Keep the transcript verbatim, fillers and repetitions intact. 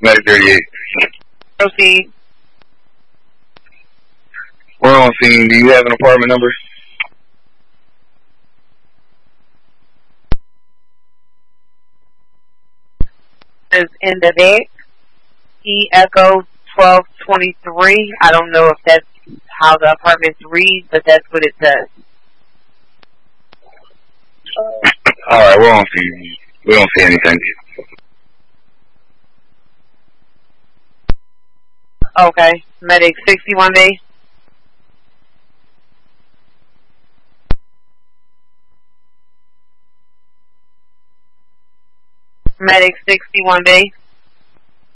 Medic thirty-eight. Proceed. We're on scene. Do you have an apartment number? Is in the back. E Echo twelve twenty-three. I don't know if that's how the apartments read, but that's what it says. Alright, we're on scene. We don't see anything. Okay. Medic sixty-one B. Medic sixty-one B.